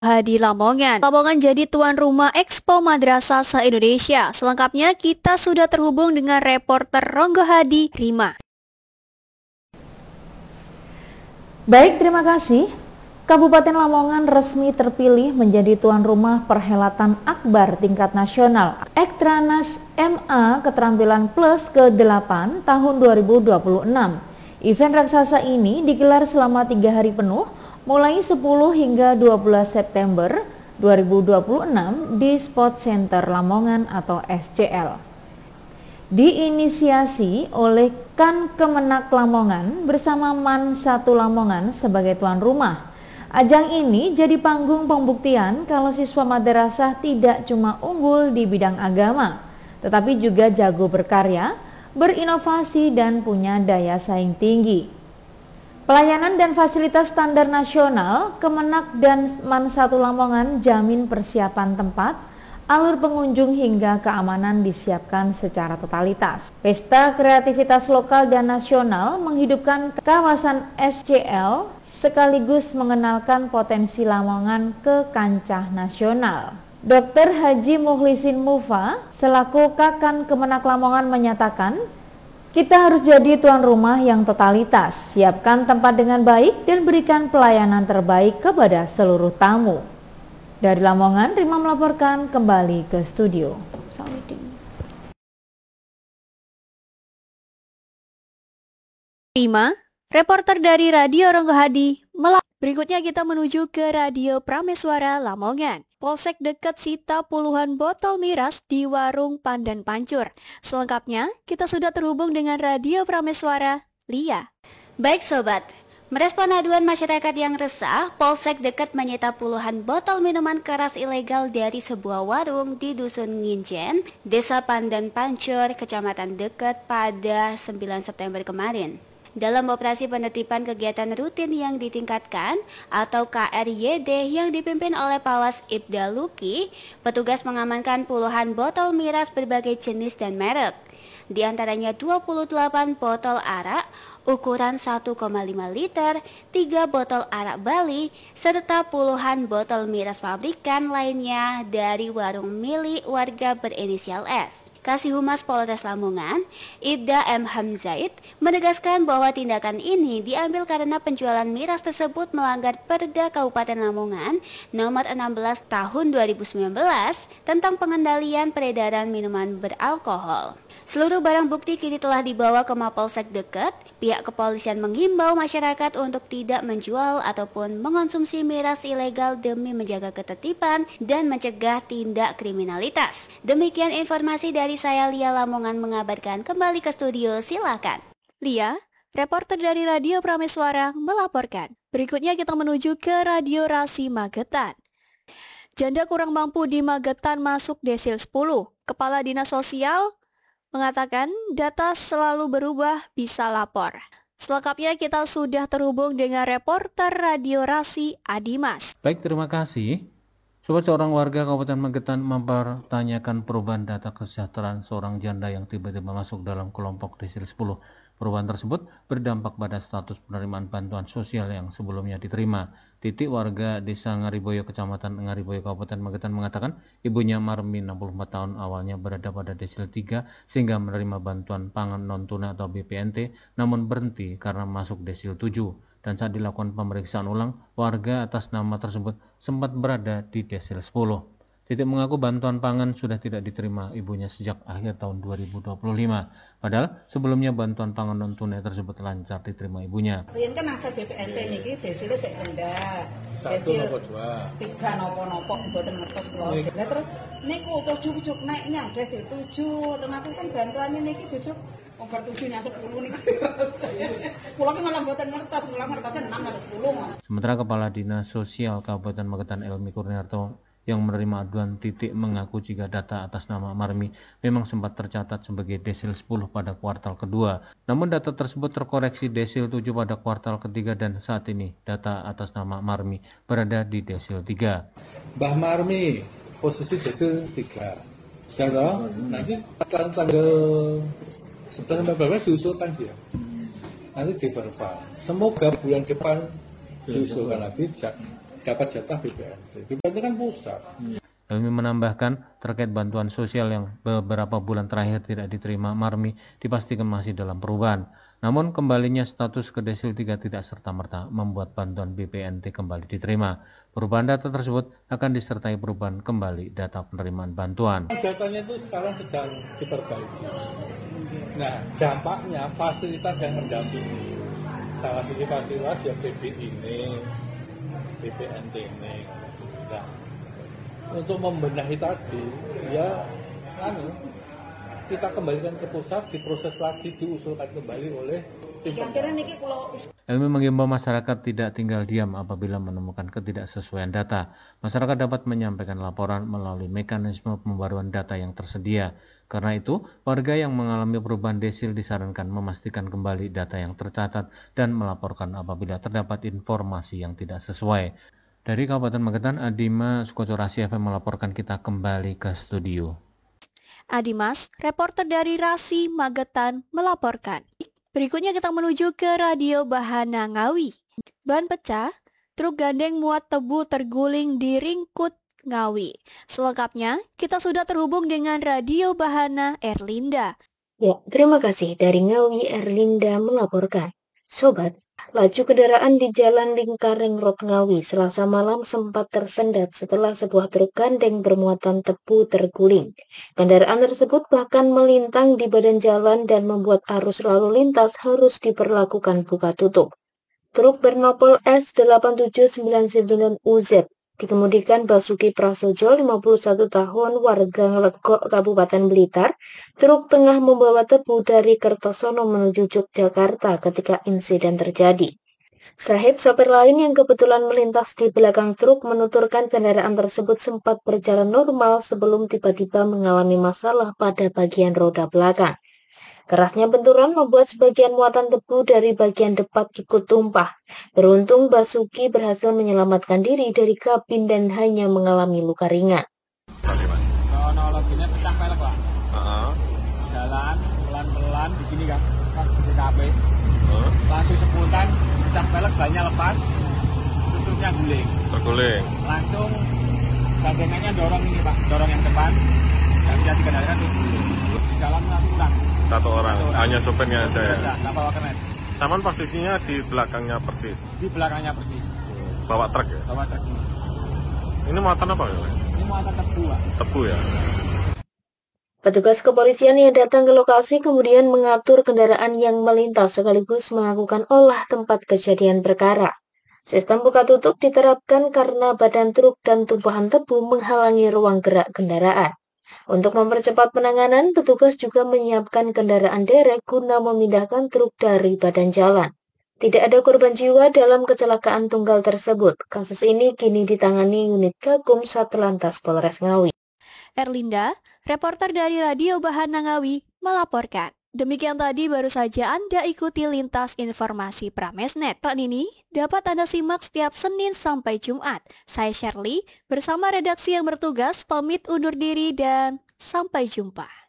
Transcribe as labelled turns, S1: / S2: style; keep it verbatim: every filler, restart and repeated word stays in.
S1: Di Lamongan. Lamongan jadi tuan rumah Expo Madrasah se-Indonesia. Selengkapnya kita sudah terhubung dengan reporter Ronggo Hadi, Rima.
S2: Baik, terima kasih. Kabupaten Lamongan resmi terpilih menjadi tuan rumah perhelatan akbar tingkat nasional Ekstranas M A Keterampilan Plus ke delapan tahun dua ribu dua puluh enam. Event raksasa ini digelar selama tiga hari penuh mulai sepuluh hingga dua belas September dua ribu dua puluh enam di Sport Center Lamongan atau S C L. Diinisiasi oleh Kan Kemenak Lamongan bersama Man satu Lamongan sebagai tuan rumah. Ajang ini jadi panggung pembuktian kalau siswa madrasah tidak cuma unggul di bidang agama, tetapi juga jago berkarya, berinovasi dan punya daya saing tinggi. Pelayanan dan fasilitas standar nasional, Kemenak dan Man satu Lamongan jamin persiapan tempat, alur pengunjung hingga keamanan disiapkan secara totalitas. Pesta kreativitas lokal dan nasional menghidupkan kawasan S C L sekaligus mengenalkan potensi Lamongan ke kancah nasional. Dokter Haji Mukhlisin Mufa selaku Kakan Kemenak Lamongan menyatakan, kita harus jadi tuan rumah yang totalitas, siapkan tempat dengan baik dan berikan pelayanan terbaik kepada seluruh tamu. Dari Lamongan, Rima melaporkan kembali ke studio.
S1: Rima, reporter dari Radio Ronggo Hadi. Berikutnya kita menuju ke Radio Prameswara Lamongan. Polsek dekat sita puluhan botol miras di warung Pandan Pancur. Selengkapnya, kita sudah terhubung dengan Radio Prameswara, Lia.
S3: Baik sobat, merespon aduan masyarakat yang resah, Polsek dekat menyita puluhan botol minuman keras ilegal dari sebuah warung di Dusun Nginjen, Desa Pandan Pancur, Kecamatan Dekat pada sembilan September kemarin. Dalam operasi penertiban kegiatan rutin yang ditingkatkan atau K R Y D yang dipimpin oleh Pawas Ibda Luki, petugas mengamankan puluhan botol miras berbagai jenis dan merek. Di antaranya dua puluh delapan botol arak ukuran satu koma lima liter, tiga botol arak Bali, serta puluhan botol miras pabrikan lainnya dari warung milik warga berinisial S. Kasih Humas Polres Lamongan, Ibda M. Hamzaid, menegaskan bahwa tindakan ini diambil karena penjualan miras tersebut melanggar Perda Kabupaten Lamongan nomor enam belas tahun dua ribu sembilan belas tentang pengendalian peredaran minuman beralkohol. Seluruh barang bukti kini telah dibawa ke Mapolsek Dekat. Pihak kepolisian menghimbau masyarakat untuk tidak menjual ataupun mengonsumsi miras ilegal demi menjaga ketertiban dan mencegah tindak kriminalitas. Demikian informasi dari saya, Lia Lamongan, mengabarkan. Kembali ke studio, silakan.
S1: Lia, reporter dari Radio Prameswara melaporkan. Berikutnya kita menuju ke Radio Rasi Magetan. Janda kurang mampu di Magetan masuk desil sepuluh. Kepala Dinas Sosial mengatakan data selalu berubah, bisa lapor. Selengkapnya kita sudah terhubung dengan reporter Radio Rasi Adimas.
S4: Baik, terima kasih. Sobat, seorang warga Kabupaten Magetan mempertanyakan perubahan data kesejahteraan seorang janda yang tiba-tiba masuk dalam kelompok desil sepuluh. Perubahan tersebut berdampak pada status penerimaan bantuan sosial yang sebelumnya diterima. Titik, warga Desa Ngariboyo, Kecamatan Ngariboyo, Kabupaten Magetan mengatakan ibunya Marmi, enam puluh empat tahun, awalnya berada pada desil tiga sehingga menerima bantuan pangan non-tunai atau B P N T, namun berhenti karena masuk desil tujuh. Dan saat dilakukan pemeriksaan ulang, warga atas nama tersebut sempat berada di desil sepuluh. Titik mengaku bantuan pangan sudah tidak diterima ibunya sejak akhir tahun dua ribu dua puluh lima. Padahal sebelumnya bantuan pangan non tunai tersebut lancar diterima ibunya.
S5: Riyen kan masa B P N T niki desile sik rendah. Desil dua. Tiga nopo-nopo mboten ngertos kula. Lah terus niku tujuh-tujuh naik nyang desil tujuh. Terus kan bantuannya niki jujuk over tujuh nyang sepuluh niku. Kula ki malah mboten ngertos, kula ngertosnya enam atau sepuluh.
S4: Sementara Kepala Dinas Sosial Kabupaten Magetan Elmi Kurniarto yang menerima aduan Titik mengaku jika data atas nama Marmi memang sempat tercatat sebagai desil sepuluh pada kuartal kedua. Namun data tersebut terkoreksi desil tujuh pada kuartal ketiga dan saat ini data atas nama Marmi berada di desil tiga.
S6: Mbah Marmi posisi desil tiga. Jadi nanti tanggal sebelas sampai berapa diusulkan dia. Nanti diverify. Semoga bulan depan diusulkan lagi dapat jatah B P N T. B P N T kan pusat.
S4: Helmi menambahkan terkait bantuan sosial yang beberapa bulan terakhir tidak diterima Marmi dipastikan masih dalam perubahan. Namun kembalinya status ke desil tiga tidak serta-merta membuat bantuan B P N T kembali diterima. Perubahan data tersebut akan disertai perubahan kembali data penerimaan bantuan.
S6: Datanya itu sekarang sedang diperbaiki. Nah, dampaknya fasilitas yang mendampingi. Salah satu fasilitas ya P B ini, B P N T ini. Nah, untuk membenahi tadi, ya anu, kita kembalikan ke pusat, diproses lagi, diusulkan kembali oleh tim.
S4: Helmi mengimbau masyarakat tidak tinggal diam apabila menemukan ketidaksesuaian data. Masyarakat dapat menyampaikan laporan melalui mekanisme pembaruan data yang tersedia. Karena itu, warga yang mengalami perubahan desil disarankan memastikan kembali data yang tercatat dan melaporkan apabila terdapat informasi yang tidak sesuai. Dari Kabupaten Magetan, Adima Sukoco-Rasi F M melaporkan. Kita kembali ke studio.
S1: Adimas, reporter dari Rasi Magetan melaporkan. Berikutnya kita menuju ke Radio Bahana Ngawi. Ban pecah, truk gandeng muat tebu terguling di Ringkut Ngawi. Selengkapnya, kita sudah terhubung dengan Radio Bahana Erlinda.
S7: Ya, terima kasih. Dari Ngawi, Erlinda melaporkan. Sobat, laju kendaraan di Jalan Lingkaring Road Ngawi Selasa malam sempat tersendat setelah sebuah truk gandeng bermuatan tebu terguling. Kendaraan tersebut bahkan melintang di badan jalan dan membuat arus lalu lintas harus diperlakukan buka tutup. Truk bernopol S delapan tujuh sembilan sembilan U Z dikemudikan Basuki Prasojo, lima puluh satu tahun, warga Legok, Kabupaten Blitar. Truk tengah membawa tebu dari Kertosono menuju Yogyakarta ketika insiden terjadi. Sahib sopir lain yang kebetulan melintas di belakang truk menuturkan kendaraan tersebut sempat berjalan normal sebelum tiba-tiba mengalami masalah pada bagian roda belakang. Kerasnya benturan membuat sebagian muatan tebu dari bagian depan ikut tumpah. Beruntung Basuki berhasil menyelamatkan diri dari kabin dan hanya mengalami luka ringan.
S8: Kronologinya pecah pelek, Pak. Uh-huh. Jalan pelan-pelan di sini kan, di T K P. Uh. Langsung spontan pecah pelek, bannya lepas, tutupnya guling. Terguling. Langsung gandengannya dorong ini, Pak, dorong yang depan. Yang bisa dikendalikan itu di jalan satu orang.
S9: Satu orang,
S8: satu orang. Hanya
S9: sopirnya aja ya?
S8: Nggak bawa kernet.
S9: Saman posisinya di belakangnya persis?
S8: Di belakangnya persis.
S9: Bawa truk ya?
S8: Bawa truk.
S9: Ini muatan apa ya?
S8: Ini muatan tebu, Pak.
S9: Tebu ya?
S7: Petugas kepolisian yang datang ke lokasi kemudian mengatur kendaraan yang melintas sekaligus melakukan olah tempat kejadian perkara. Sistem buka tutup diterapkan karena badan truk dan tumpahan tebu menghalangi ruang gerak kendaraan. Untuk mempercepat penanganan, petugas juga menyiapkan kendaraan derek guna memindahkan truk dari badan jalan. Tidak ada korban jiwa dalam kecelakaan tunggal tersebut. Kasus ini kini ditangani unit Gakum Satlantas Polres Ngawi.
S1: Erlinda, reporter dari Radio Bahana Ngawi, melaporkan. Demikian tadi baru saja Anda ikuti lintas informasi Pramesnet. Peran ini dapat Anda simak setiap Senin sampai Jumat. Saya Shirley bersama redaksi yang bertugas pamit undur diri dan sampai jumpa.